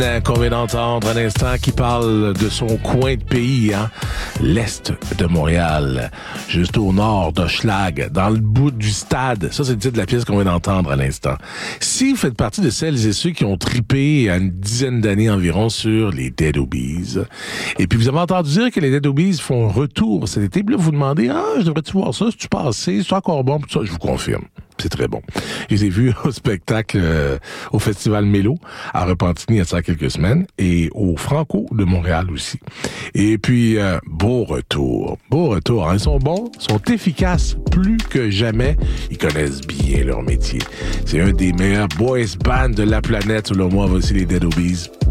Qu'on vient d'entendre à l'instant qui parle de son coin de pays, hein? L'Est de Montréal, juste au nord d'Hochelag, dans le bout du stade. Ça, c'est le titre de la pièce qu'on vient d'entendre à l'instant. Si vous faites partie de celles et ceux qui ont trippé à une dizaine d'années environ sur les Dead Obies, et puis vous avez entendu dire que les Dead Obies font un retour cet été, puis là, vous vous demandez, je devrais-tu voir ça? C'est-tu passé? C'est encore bon? Puis ça, je vous confirme. C'est très bon. Je les ai vus au spectacle au Festival Mélo à Repentigny il y a ça quelques semaines et au Franco de Montréal aussi. Et puis, beau retour. Beau retour. Hein? Ils sont bons, sont efficaces plus que jamais. Ils connaissent bien leur métier. C'est un des meilleurs boys bands de la planète, selon moi, aussi les Dead Obies.